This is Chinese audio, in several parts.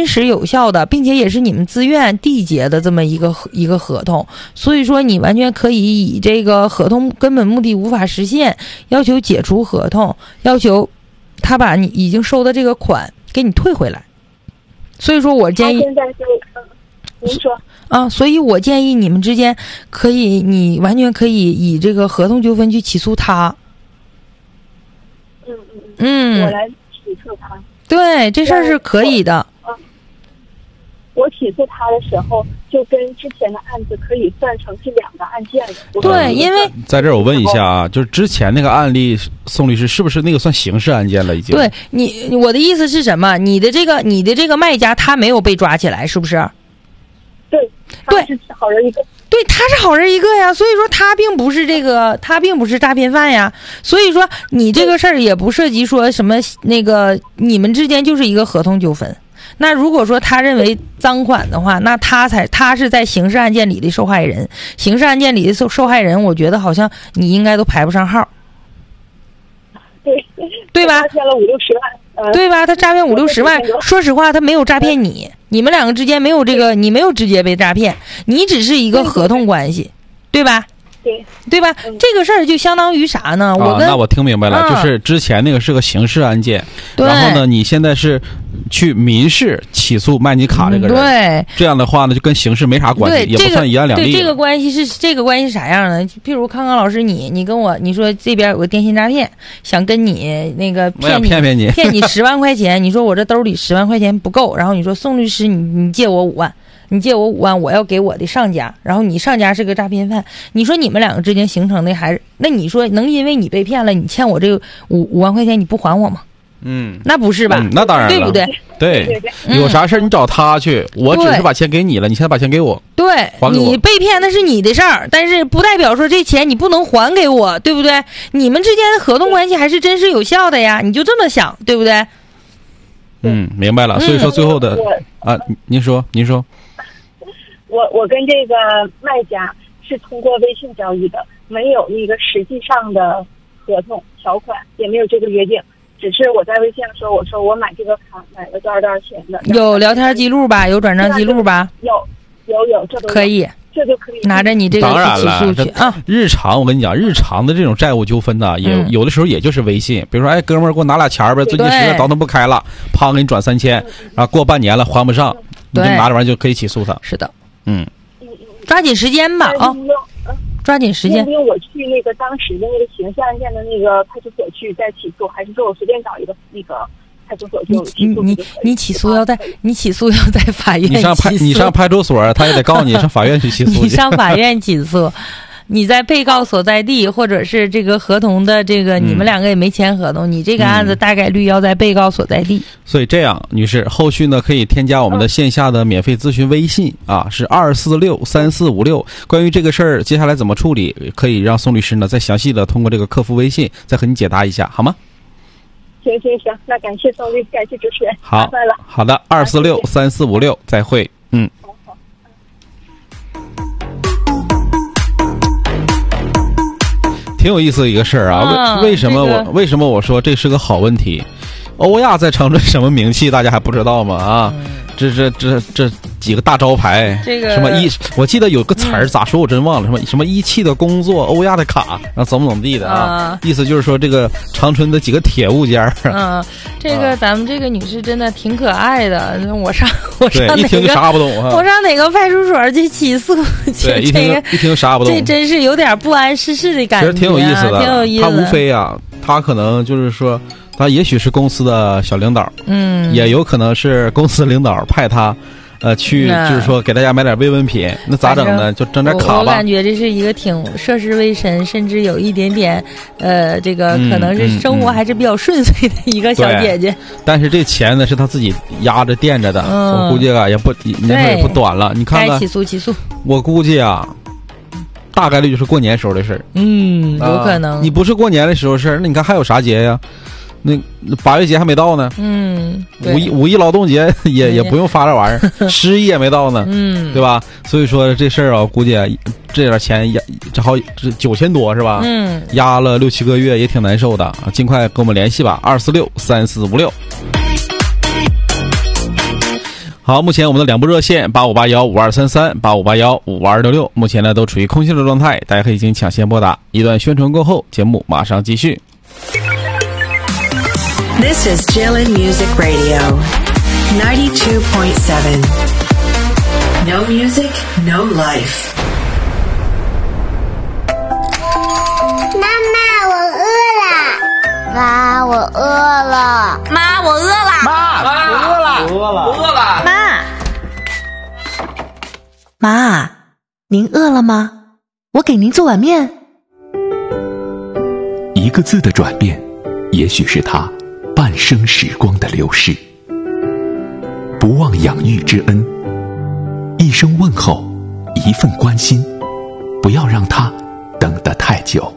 实有效的，并且也是你们自愿缔结的这么一个合同，所以说你完全可以以这个合同根本目的无法实现，要求解除合同，要求他把你已经收的这个款给你退回来。所以说我建议， 现在就您说啊，所以我建议你们之间可以，你完全可以以这个合同纠纷去起诉他。 我来起诉他。 对，这事儿是可以的。 我起诉他的时候，就跟之前的案子可以算成是两个案件的。 对，因为在这儿我问一下啊，就是之前那个案例，宋律师是不是那个算刑事案件了已经？ 对你，我的意思是什么？你的这个卖家他没有被抓起来，是不是？ 对，他是好人一个。 对，他是好人一个呀，所以说他并不是诈骗犯呀，所以说你这个事儿也不涉及说什么那个你们之间就是一个合同纠纷。那如果说他认为赃款的话，那他是在刑事案件里的受害人，刑事案件里的受害人，我觉得好像你应该都排不上号。对吧？ 诈骗了50-60万， 对吧？他诈骗50-60万，说实话，他没有诈骗你，你们两个之间没有这个，你没有直接被诈骗，你只是一个合同关系，对吧？对吧？这个事儿就相当于啥呢？ 那我听明白了，就是之前那个是个刑事案件，然后呢，你现在是去民事起诉卖你卡这个人， 对， 这样的话呢，就跟刑事没啥关系，也不算一案两例。 对，这个关系是啥样的？譬如康康老师，你跟我，你说这边有个电信诈骗，想跟你那个骗你10万块钱，你说我这兜里10万块钱不够，然后你说宋律师，你借我5万。你借我5万，我要给我的上家，然后你上家是个诈骗犯，你说你们两个之间形成的还是，那你说能因为你被骗了，你欠我这个5万块钱你不还我吗？那不是吧？ 那当然了， 对不对？ 对，有啥事你找他去，我只是把钱给你了，你现在把钱给我。 对，你被骗那是你的事儿，但是不代表说这钱你不能还给我，对不对？你们之间的合同关系还是真实有效的呀，你就这么想，对不对？ 明白了。所以说最后的您说。 我跟这个卖家是通过微信交易的，没有那个实际上的合同条款，也没有这个约定，只是我在微信上说，我说我买这个卡买了多少钱的， 有聊天记录吧，有转账记录吧， 有，这都可以， 这就可以拿着你这个去起诉去啊。 日常我跟你讲，日常的这种债务纠纷呢，也有的时候也就是微信，比如说哥们儿给我拿俩钱呗，最近实在倒腾不开了，啪给你转3000，然后过半年了还不上，你就拿着玩意就可以起诉他。 是的。抓紧时间吧啊！抓紧时间。 因为我去那个当时的那个刑事案件的那个派出所去再起诉，还是说我随便找一个那个派出所就起诉？ 你起诉要在法院起诉。 你上派出所，他也得告你上法院去起诉。 你上法院起诉。你在被告所在地，或者是这个合同的这个，你们两个也没签合同，你这个案子大概率要在被告所在地。 所以这样，女士，后续呢可以添加我们的线下的免费咨询微信是2463456。关于这个事儿，接下来怎么处理，可以让宋律师呢再详细的通过这个客服微信再和你解答一下，好吗？ 行，那感谢宋律师，感谢主持人， 好的，2463456，再会，挺有意思的一个事儿啊！为什么我说这是个好问题？欧亚在长春什么名气，大家还不知道吗？这几个大招牌，什么我记得有个词儿咋说我真忘了，什么一汽的工作，欧亚的卡，然后怎么地的意思就是说这个长春的几个铁物件这个咱们这个女士真的挺可爱的，我上一听就啥不懂我上哪个派出所去起诉？ 对，一听啥不懂， 这真是有点不谙世事的感觉， 其实挺有意思的，他无非他可能就是说。他也许是公司的小领导，也有可能是公司领导派他，去就是说给大家买点慰问品，那咋整呢？就整点卡吧。 我感觉这是一个挺涉世未深，甚至有一点点，这个可能是生活还是比较顺遂的一个小姐姐。 但是这钱呢是他自己压着垫着的，我估计也不年头也不短了。你看看， 该起诉。我估计大概率就是过年时候的事儿。 有可能。 你不是过年的时候事儿，那你看还有啥节呀？那8月节还没到呢，五一劳动节也不用发这玩意儿，失忆也没到呢，对吧？所以说这事儿估计这点钱压这9000多是吧？压了6-7个月也挺难受的尽快跟我们联系吧，2463456。 好，目前我们的两部热线85815233、85815266，目前呢都处于空心的状态，大家可以进行抢先拨打。一段宣传过后，节目马上继续。 This is Jilin Music Radio, 92.7. No music, no life. 妈妈，我饿了。妈，我饿了。 妈，我饿了。 妈，我饿了。我饿了。 妈，您饿了吗？我给您做碗面。 一个字的转变，也许是他半生时光的流逝。不忘养育之恩，一声问候，一份关心，不要让他等得太久。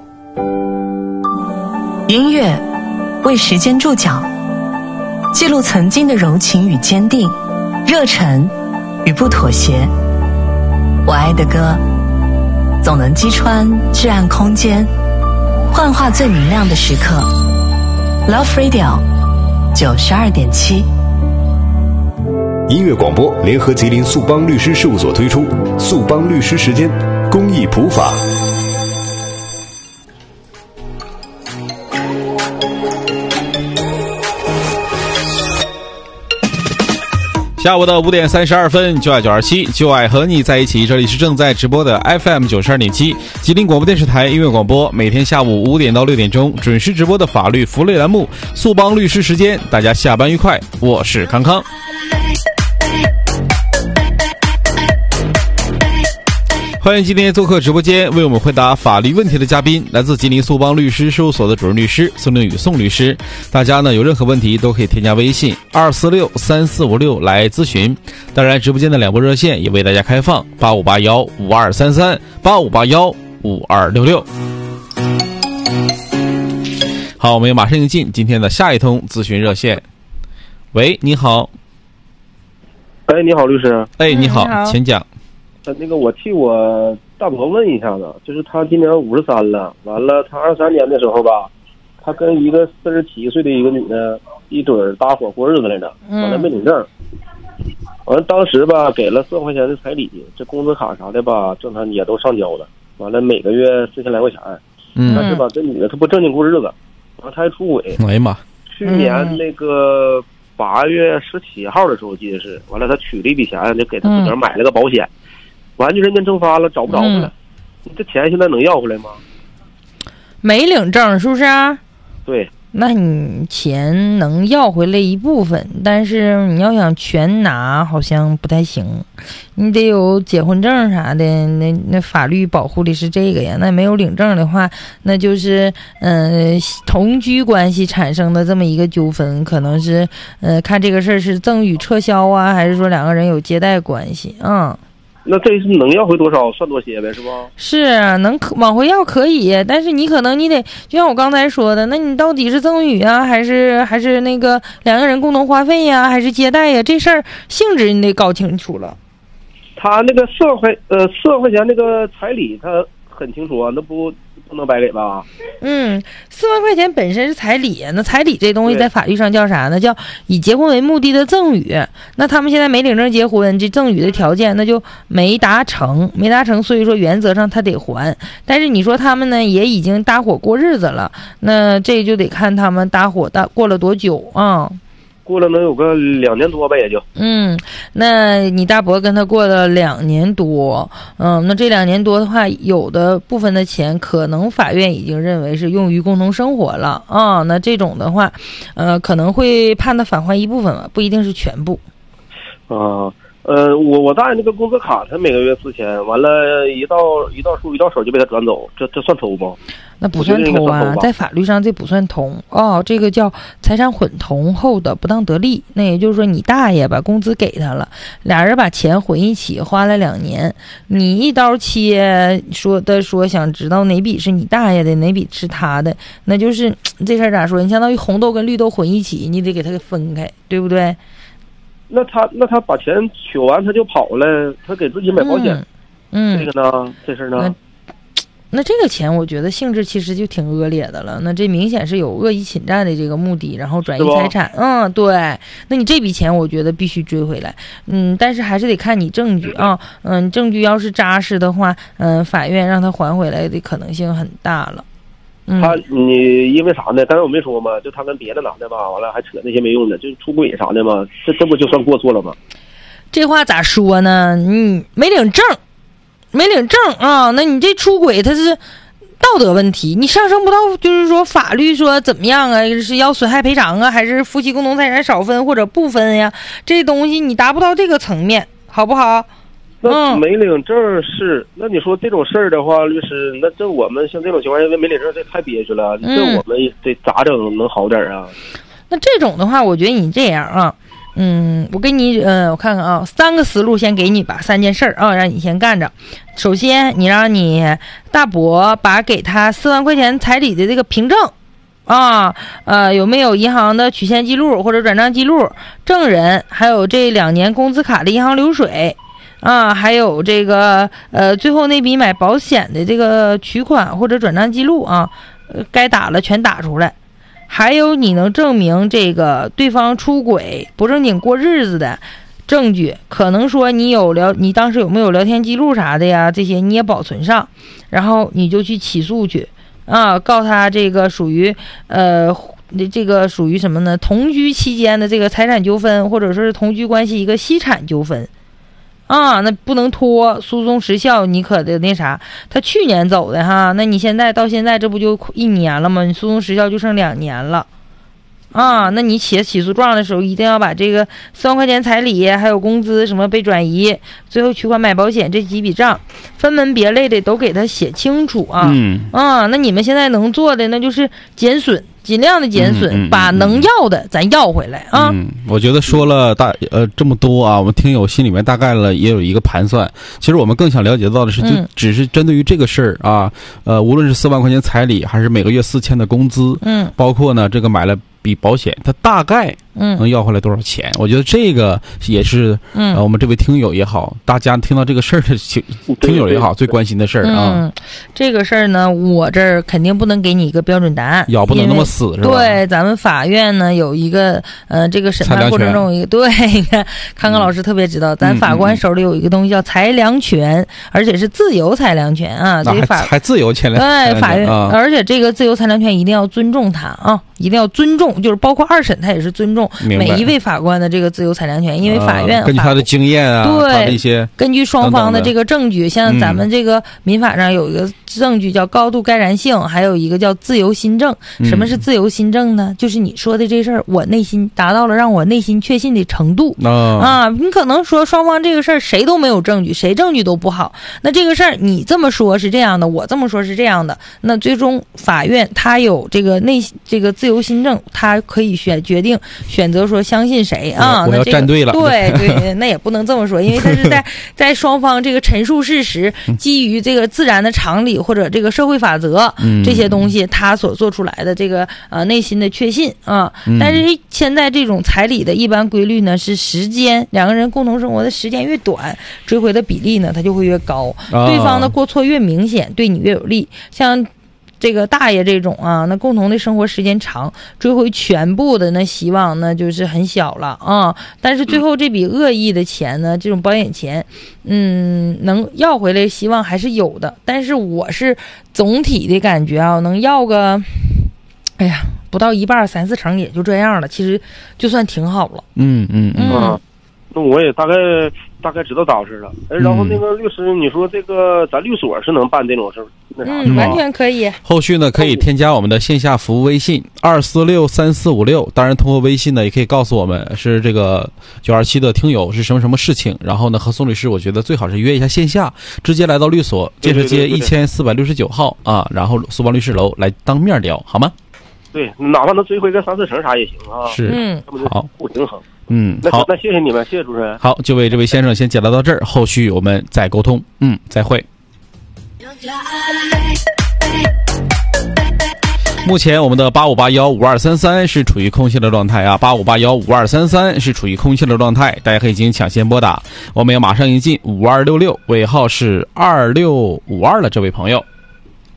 音乐为时间注脚，记录曾经的柔情与坚定，热忱与不妥协。我爱的歌总能击穿至暗空间，幻化最明亮的时刻。 Love Radio 92.7， 音乐广播联合吉林速邦律师事务所推出速邦律师时间公益普法。 下午的5点32分，就爱927，就爱和你在一起。这里是正在直播的 FM 92.7吉林广播电视台音乐广播，每天下午5点到6点钟准时直播的法律福利栏目速邦律师时间。大家下班愉快，我是康康。欢迎今天做客直播间为我们回答法律问题的嘉宾，来自吉林速邦律师事务所的主任律师宋凌宇宋律师。大家呢有任何问题都可以添加微信2463456来咨询。当然，直播间的两部热线也为大家开放85815233、85815266。好，我们也马上迎进今天的下一通咨询热线。喂，你好。 哎，你好，律师。 哎，你好，请讲。 那个，我替我大伯问一下子，就是他今年53了，完了他23年的时候吧，他跟一个47岁的一个女的一对搭伙过日子来着，完了没领证，完了当时吧给了4万块钱的彩礼，这工资卡啥的吧正常也都上交了，完了每个月4000来块钱，但是吧这女的她不正经过日子，完了她还出轨。 哎呀妈！ 去年那个8月17号的时候我记得是，完了他取了一笔钱，就给他自个儿买了个保险。完就人间蒸发了，找不着了。你这钱现在能要回来吗？ 没领证是不是啊？ 对。 那你钱能要回来一部分，但是你要想全拿好像不太行，你得有结婚证啥的，那法律保护的是这个呀。那没有领证的话，那就是同居关系产生的这么一个纠纷，可能是看这个事儿是赠与撤销啊，还是说两个人有接待关系啊。 那这是能要回多少算多些呗，是不？ 是能往回要可以，但是你可能你得就像我刚才说的，那你到底是赠与啊，还是那个两个人共同花费呀，还是接待呀？这事儿性质你得搞清楚了。 他那个4万块钱那个彩礼，他很清楚啊，那不能白给吧 ？4万块钱本身是彩礼，那彩礼这东西在法律上叫啥呢？叫以结婚为目的的赠与。那他们现在没领证结婚，这赠与的条件那就没达成，所以说原则上他得还。但是你说他们呢也已经搭伙过日子了，那这就得看他们搭伙过了多久啊。 过了能有个2年多吧，也就。 那你大伯跟他过了2年多，那这2年多的话，有的部分的钱可能法院已经认为是用于共同生活了啊。那这种的话，可能会判他返还一部分吧，不一定是全部。 我大爷那个工资卡，他每个月4000，完了一到手就被他转走，这算偷吗？ 那不算偷啊，在法律上这不算偷哦，这个叫财产混同后的不当得利。那也就是说，你大爷把工资给他了，俩人把钱混一起花了2年，你一刀切说想知道哪笔是你大爷的，哪笔是他的，那就是这事儿咋说？你相当于红豆跟绿豆混一起，你得给他给分开，对不对？ 那他把钱取完他就跑了，他给自己买保险，这个呢，这事呢， 那这个钱我觉得性质其实就挺恶劣的了，那这明显是有恶意侵占的这个目的，然后转移财产。对，那你这笔钱我觉得必须追回来。但是还是得看你证据啊。证据要是扎实的话，法院让他还回来的可能性很大了。 你因为啥呢？刚才我没说嘛，就他跟别的男的吧，完了还扯那些没用的，就出轨啥的嘛，这不就算过错了吗？ 这话咋说呢？没领证啊，那你这出轨它是道德问题，你上升不到就是说法律说怎么样啊，是要损害赔偿啊，还是夫妻共同财产少分或者不分呀？这东西你达不到这个层面，好不好？ 那没领证是，那你说这种事儿的话，律师，那这我们像这种情况下没领证，这太憋屈了，这我们得咋整能好点啊？ 那这种的话，我觉得你这样啊，我给你我看看啊，3个思路先给你吧，3件事啊，让你先干着。首先，你让你大伯把给他4万块钱彩礼的这个凭证啊，有没有银行的取现记录或者转账记录、证人，还有这2年工资卡的银行流水。还有这个最后那笔买保险的这个取款或者转账记录啊，该打了全打出来。还有你能证明这个对方出轨不正经过日子的证据，可能说你当时有没有聊天记录啥的呀，这些你也保存上，然后你就去起诉去告他这个属于这个属于什么呢？同居期间的这个财产纠纷，或者说是同居关系一个息产纠纷。那不能拖，诉讼时效你可得那啥，他去年走的哈，那你现在到现在这不就1年了吗？你诉讼时效就剩2年了。那你起诉状的时候一定要把这个4万块钱彩礼还有工资什么被转移最后取款买保险这几笔账分门别类的都给他写清楚啊。那你们现在能做的那就是减损，尽量的减损，把能要的咱要回来啊。 我觉得说了这么多啊，我们听友心里面大概了也有一个盘算。其实我们更想了解到的是，就只是针对于这个事儿啊，无论是4万块钱彩礼，还是每个月4000的工资，包括呢这个买了笔保险，它大概能要回来多少钱？我觉得这个也是我们这位听友也好，大家听到这个事儿的听友也好，最关心的事儿啊。 这个事儿呢，我这儿肯定不能给你一个标准答案， 要不能那么死是吧？ 对，咱们法院呢有一个这个审判过程中有一个对，康康老师特别知道，咱法官手里有一个东西叫裁量权，而且是自由裁量权啊。这还自由裁量对法院，而且这个自由裁量权一定要尊重它啊，一定要尊重。就是包括2审，他也是尊重每一位法官的这个自由裁量权，因为法院根据他的经验啊， 对一些根据双方的这个证据，像咱们这个民法上有一个证据叫高度该然性，还有一个叫自由心证。什么是自由心证呢？就是你说的这事儿，我内心达到了让我内心确信的程度你可能说双方这个事儿谁都没有证据，谁证据都不好，那这个事儿你这么说是这样的，我这么说是这样的，那最终法院他有这个这个自由心证，他可以决定选择说相信谁啊？ 我要站队了。 对，那也不能这么说，因为他是在双方这个陈述事实，基于这个自然的常理或者这个社会法则这些东西，他所做出来的这个内心的确信啊。但是现在这种彩礼的一般规律呢是时间，两个人共同生活的时间越短，追回的比例呢它就会越高，对方的过错越明显，对你越有利。像这个大爷这种那共同的生活时间长，追回全部的那希望呢就是很小了啊。但是最后这笔恶意的钱呢，这种保险钱，能要回来希望还是有的。但是我是总体的感觉能要个，不到一半3-4成也就这样了，其实就算挺好了。 那我也大概知道咋回事了。然后那个律师，你说这个咱律所是能办这种事那啥吗？ 完全可以。 后续呢可以添加我们的线下服务微信2463456，当然通过微信呢也可以告诉我们是这个927的听友是什么事情，然后呢和宋律师我觉得最好是约一下线下，直接来到律所建设街1469号然后苏邦律师楼来当面聊，好吗？ 对，哪怕能追回个3-4成啥也行啊。 是，好， 不平衡。 好， 那谢谢你们，谢谢主持人。 好，就为这位先生先解答到这儿，后续我们再沟通。再会。目前我们的85815233是处于空气的状态85815233是处于空气的状态，大家可以进行抢先拨打。我们要马上迎进5266，尾号是2652的这位朋友。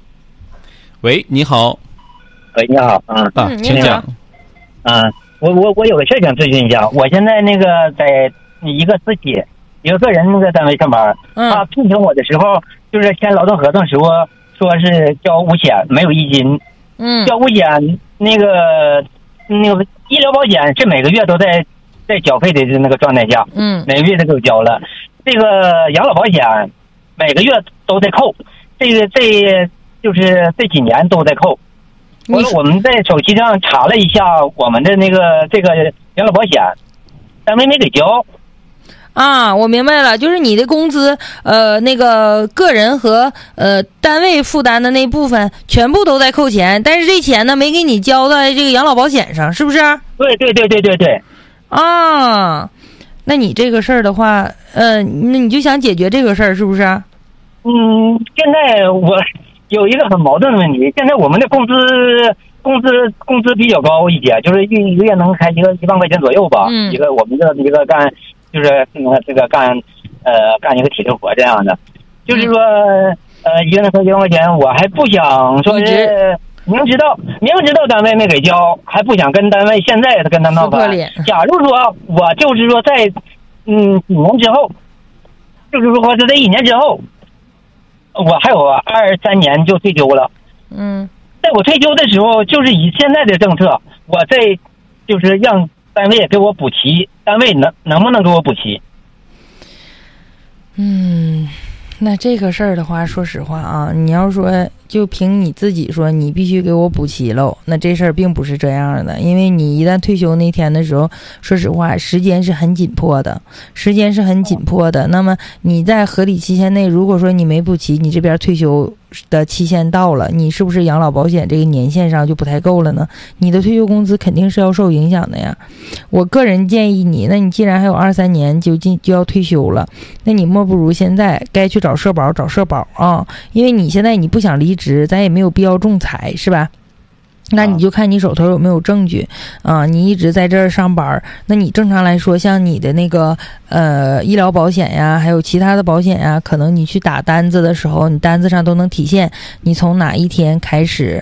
喂，你好。 喂，你好请讲。 我有个事情咨询一下。我现在那个在一个私企一个个人那个单位上班，他聘请我的时候，就是签劳动合同时候说是交五险没有一金，交五险那个医疗保险是每个月都在缴费的那个状态下，每个月都给我交了。这个养老保险每个月都在扣，这就是这几年都在扣。我们在手机上查了一下我们的这个养老保险，单位没给交。 我明白了，就是你的工资，那个个人和单位负担的那部分全部都在扣钱，但是这钱呢没给你交在这个养老保险上，是不是？ 对。 那你这个事儿的话，那你就想解决这个事儿，是不是？ 现在我有一个很矛盾的问题，现在我们的工资比较高一些，就是一个月能开1万块钱左右吧。我们一个干就是这个干一个体力活这样的，就是说一个月能开1万块钱，我还不想说是明知道单位没给交，还不想跟单位现在跟他闹翻。假如说我就是说在几年之后，就是说是在1年之后，我还有23年就退休了。在我退休的时候，就是以现在的政策，我在就是让单位给我补齐，单位能不能给我补齐？ 那这个事儿的话，说实话啊，你要说就凭你自己说你必须给我补齐喽，那这事儿并不是这样的。因为你一旦退休那天的时候，说实话时间是很紧迫的。那么你在合理期限内，如果说你没补齐，你这边退休的期限到了，你是不是养老保险这个年限上就不太够了呢？你的退休工资肯定是要受影响的呀。我个人建议你，那你既然还有23年就要退休了，那你莫不如现在该去找社保啊，因为你现在你不想离职，咱也没有必要仲裁，是吧？那你就看你手头有没有证据你一直在这儿上班，那你正常来说，像你的那个医疗保险呀，还有其他的保险呀，可能你去打单子的时候，你单子上都能体现你从哪一天开始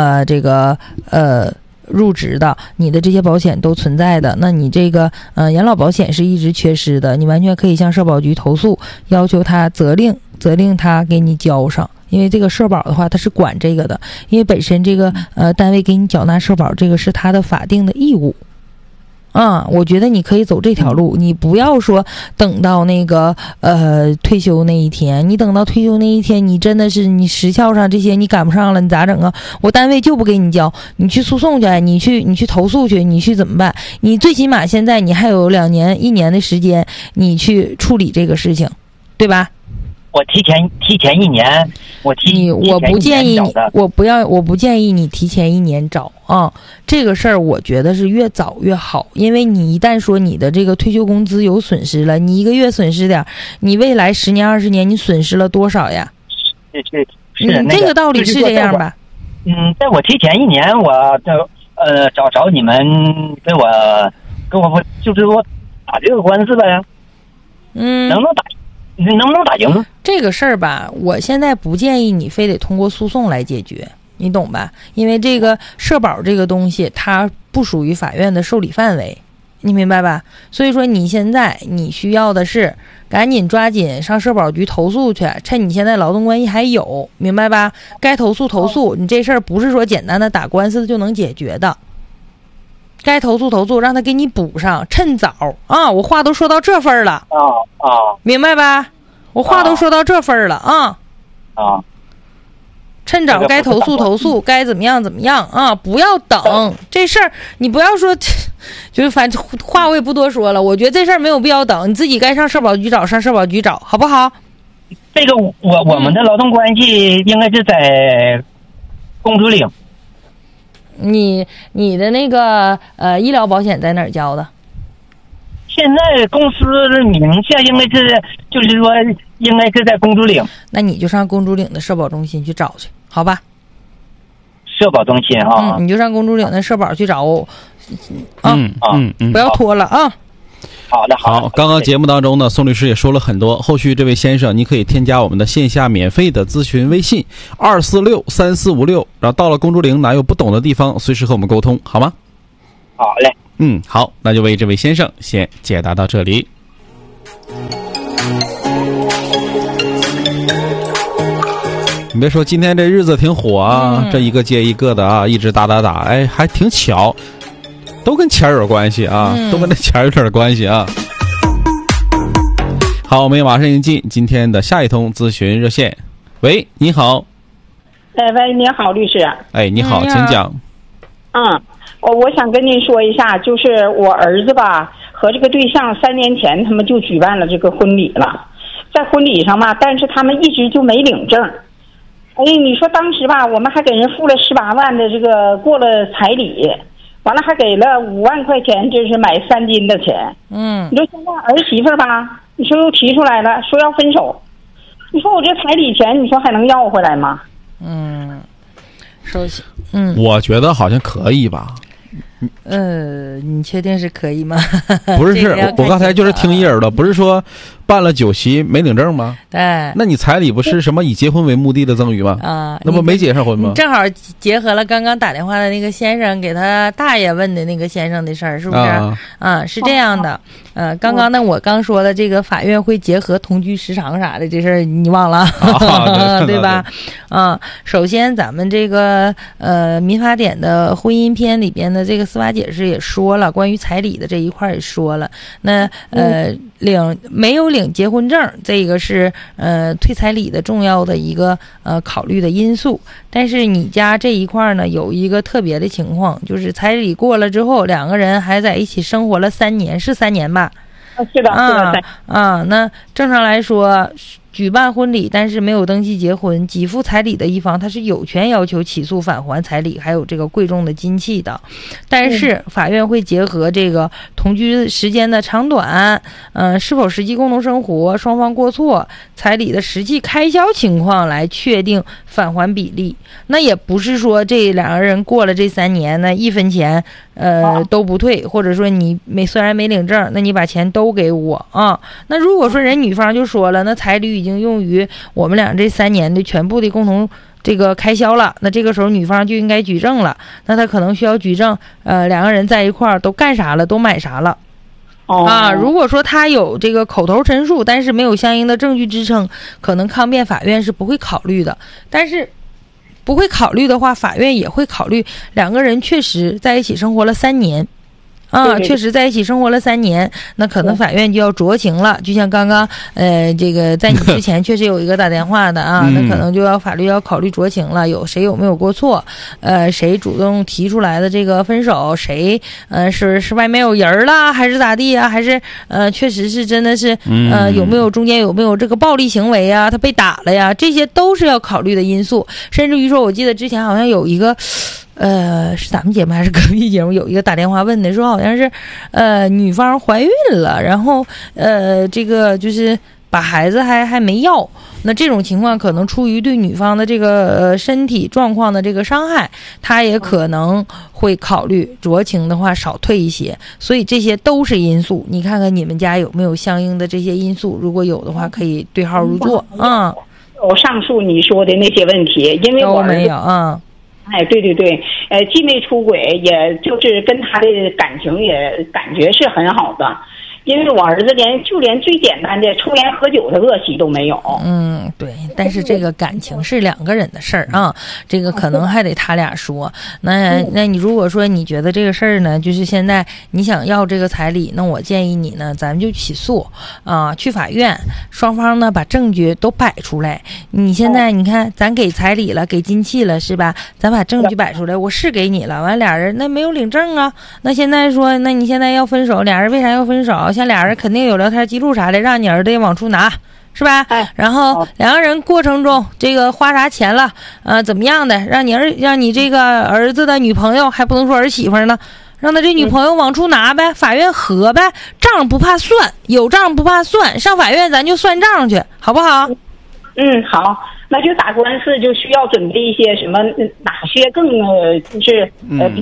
入职的，你的这些保险都存在的。那你这个养老保险是一直缺失的，你完全可以向社保局投诉，要求他责令他给你交上。因为这个社保的话，它是管这个的，因为本身这个单位给你缴纳社保，这个是他的法定的义务。我觉得你可以走这条路，你不要说等到那个退休那一天，你等到退休那一天，你真的是你时效上这些你赶不上了，你咋整啊？我单位就不给你交，你去诉讼去，你去投诉去，你去怎么办？你最起码现在你还有1年的时间，你去处理这个事情，对吧？ 我提前1年，我不建议你，我不建议你提前1年找这个事儿我觉得是越早越好，因为你一旦说你的这个退休工资有损失了，你一个月损失点，你未来10年20年你损失了多少呀？ 是这个道理是这样吧？ 在我提前1年，我找你们给我就是说打这个官司呗。能不能打赢？ 这个事儿吧，我现在不建议你非得通过诉讼来解决，你懂吧？因为这个社保这个东西，它不属于法院的受理范围，你明白吧？所以说你现在你需要的是赶紧抓紧上社保局投诉去，趁你现在劳动关系还有，明白吧？该投诉，你这事儿不是说简单的打官司就能解决的。该投诉，让他给你补上，趁早我话都说到这份儿了明白吧？我话都说到这份儿了趁早该投诉，该怎么样不要等这事儿，你不要说，就是反正话我也不多说了。我觉得这事儿没有必要等，你自己该上社保局找，好不好？ 这个我们的劳动关系应该是在公主岭。 你的那个医疗保险在哪儿交的？ 现在公司的名下应该是，就是说应该是在公主岭。 那你就上公主岭的社保中心去找去，好吧？ 社保中心你就上公主岭的社保去找不要拖了好的， 好。刚刚节目当中呢，宋律师也说了很多。后续这位先生，你可以添加我们的线下免费的咨询微信2463456，然后到了公主岭，哪有不懂的地方，随时和我们沟通，好吗？ 好嘞。 好，那就为这位先生先解答到这里。你别说，今天这日子挺火啊，这一个接一个的啊，一直打，哎，还挺巧。都跟钱有关系啊，都跟那钱有点关系啊。好，我们马上迎进今天的下一通咨询热线。喂，你好。 喂，你好，律师。 哎，你好，请讲。 我想跟您说一下，就是我儿子吧和这个对象3年前他们就举办了这个婚礼了，在婚礼上嘛，但是他们一直就没领证。你说当时吧，我们还给人付了18万的这个过了彩礼。完了还给了5万块钱，就是买3斤的钱。你说现在儿媳妇吧，你说又提出来了，说要分手。你说我这彩礼钱，你说还能要回来吗？ 首先， 我觉得好像可以吧。 你确定是可以吗？ 不是，我刚才就是听一耳朵，不是说办了酒席没领证吗？ 对， 那你彩礼不是什么以结婚为目的的赠与吗？那不没结上婚吗？ 正好结合了刚刚打电话的那个先生给他大爷问的那个先生的事儿，是不是？是这样的。刚刚呢，我刚说的这个法院会结合同居时长啥的这事儿，你忘了？对吧？首先咱们这个民法典的婚姻篇里边的这个司法解释也说了，关于彩礼的这一块也说了。那没有领结婚证，这个是退彩礼的重要的一个考虑的因素。但是你家这一块呢，有一个特别的情况，就是彩礼过了之后，两个人还在一起生活了3年，是3年吧？ 是的， 那正常来说，举办婚礼但是没有登记结婚，给付彩礼的一方他是有权要求起诉返还彩礼还有这个贵重的金器的。但是法院会结合这个同居时间的长短，是否实际共同生活，双方过错，彩礼的实际开销情况来确定返还比例。那也不是说这两个人过了这3年呢1分钱都不退，或者说你虽然没领证，那你把钱都给我啊。那如果说人女方就说了，那彩礼已经用于我们俩这3年的全部的共同这个开销了，那这个时候女方就应该举证了。那他可能需要举证两个人在一块儿都干啥了，都买啥了。如果说他有这个口头陈述，但是没有相应的证据支撑，可能抗辩法院是不会考虑的。但是不会考虑的话，法院也会考虑两个人确实在一起生活了3年。确实在一起生活了3年，那可能法院就要酌情了。就像刚刚这个在你之前确实有一个打电话的啊，那可能就要法律要考虑酌情了，谁有没有过错，谁主动提出来的这个分手，谁是外面有人了，还是咋地啊，还是确实是真的是有没有中间有没有这个暴力行为啊，他被打了呀，这些都是要考虑的因素。甚至于说，我记得之前好像有一个是咱们节目还是隔壁节目有一个打电话问的，说好像是女方怀孕了，然后这个就是把孩子还没要。那这种情况可能出于对女方的这个身体状况的这个伤害，他也可能会考虑酌情的话少退一些。所以这些都是因素，你看看你们家有没有相应的这些因素，如果有的话可以对号入座。 有上述你说的那些问题，因为我没有对，既没出轨，也就是跟他的感情也感觉是很好的。因为我儿子连最简单的抽烟喝酒的恶习都没有。 对，但是这个感情是2个人的事儿啊，这个可能还得他俩说。那你如果说你觉得这个事儿呢，就是现在你想要这个彩礼，那我建议你呢，咱们就起诉去法院，双方呢把证据都摆出来。你现在你看，咱给彩礼了，给金器了，是吧？咱把证据摆出来，我是给你了，完俩人那没有领证啊。那现在说，那你现在要分手，俩人为啥要分手？像俩人肯定有聊天记录啥的，让你儿子也往出拿，是吧？然后两个人过程中这个花啥钱了，怎么样的，让你这个儿子的女朋友，还不能说儿媳妇呢，让他这女朋友往出拿呗，法院核呗，账不怕算，有账不怕算，上法院咱就算账去，好不好？ 好，那就打官司就需要准备一些什么，哪些更就是比较就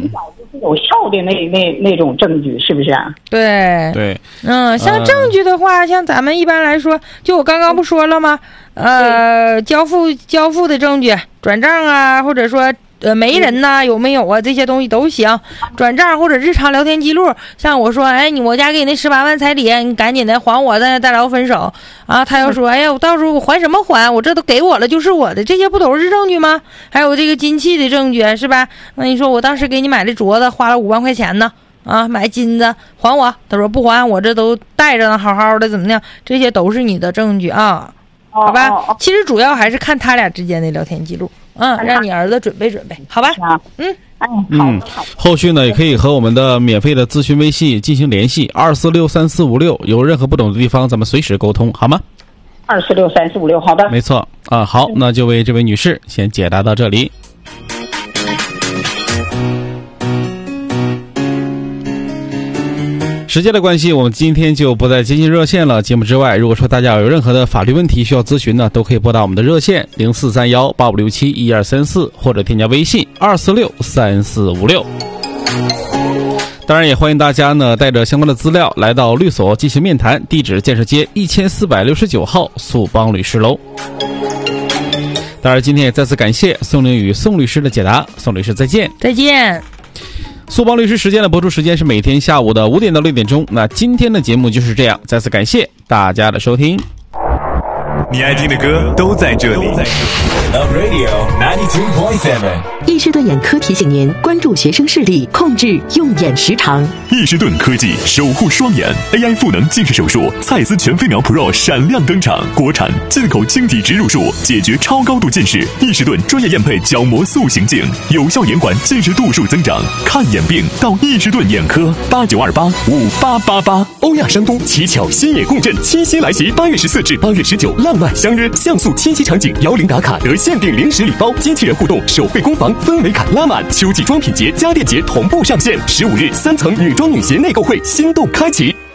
有效的那种证据，是不是啊？ 对，像证据的话，像咱们一般来说，就我刚刚不说了吗？交付的证据，转账啊，或者说媒人呐，有没有啊？这些东西都行。转账或者日常聊天记录，像我说，哎，我家给你那18万彩礼，你赶紧的还我，再聊分手啊。他要说，哎呀，我到时候我还什么还？我这都给我了，就是我的，这些不都是证据吗？还有这个金器的证据是吧？那你说我当时给你买的镯子花了5万块钱呢，啊，买金子还我？他说不还，我这都带着呢，好好的怎么样？这些都是你的证据啊，好吧？其实主要还是看他俩之间的聊天记录。让你儿子准备准备，好吧？ 后续呢也可以和我们的免费的咨询微信进行联系，2463456，有任何不懂的地方咱们随时沟通，好吗 ？2463456，好的。 没错啊，好，那就为这位女士先解答到这里。时间的关系，我们今天就不再接进热线了。节目之外，如果说大家有任何的法律问题需要咨询呢，都可以拨打我们的热线043185671234，或者添加微信2463456。当然也欢迎大家呢带着相关的资料来到律所进行面谈，地址建设街1469号速帮律师楼。当然今天也再次感谢宋凌宇宋律师的解答，宋律师再见。 再见。 速帮律师时间的播出时间是每天下午的5点到6点钟。那今天的节目就是这样，再次感谢大家的收听。 你爱听的歌都在这里。Love Radio 92.7。 易士顿眼科提醒您关注学生视力，控制用眼时长。 易士顿科技守护双眼 ，AI 赋能近视手术，蔡司全飞秒 Pro 闪亮登场，国产进口晶体植入术，解决超高度近视。易士顿专业验配角膜塑形镜，有效延缓近视度数增长。看眼病到易士顿眼科，89285888。欧亚山东乞巧新野共振，七夕来袭，8月14至8月19，浪漫相约像素七夕场景，摇铃打卡得限定零食礼包，机器人互动，手绘工坊氛围感拉满。秋季装品节、家电节同步上线，15日3层女装女鞋内购会心动开启。